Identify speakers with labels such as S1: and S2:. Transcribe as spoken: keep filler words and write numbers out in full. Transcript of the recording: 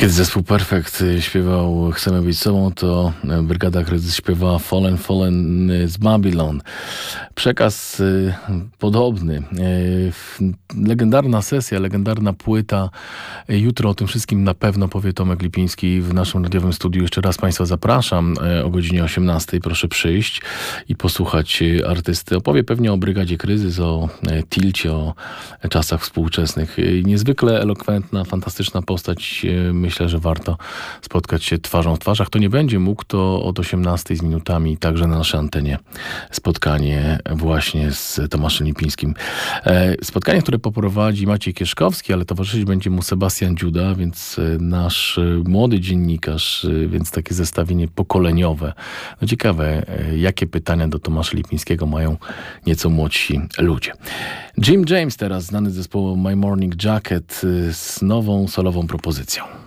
S1: Kiedy zespół Perfect śpiewał Chcemy być sobą, to Brygada Kryzys śpiewała Fallen Fallen z Babylon. Przekaz y, podobny. Y, legendarna sesja, legendarna płyta. Y, jutro o tym wszystkim na pewno powie Tomek Lipiński w naszym radiowym studiu. Jeszcze raz Państwa zapraszam y, o godzinie osiemnastej. Proszę przyjść i posłuchać y, artysty. Opowie pewnie o Brygadzie Kryzys, o y, Tilcie, o y, czasach współczesnych. Y, niezwykle elokwentna, fantastyczna postać. Y, myślę, że warto spotkać się twarzą w twarzach. Kto nie będzie mógł, to od osiemnastej z minutami także na naszej antenie spotkanie właśnie z Tomaszem Lipińskim. Spotkanie, które poprowadzi Maciej Kieszkowski, ale towarzyszyć będzie mu Sebastian Dziuda, więc nasz młody dziennikarz, więc takie zestawienie pokoleniowe. No ciekawe, jakie pytania do Tomasza Lipińskiego mają nieco młodsi ludzie. Jim James teraz, znany z zespołu My Morning Jacket, z nową solową propozycją.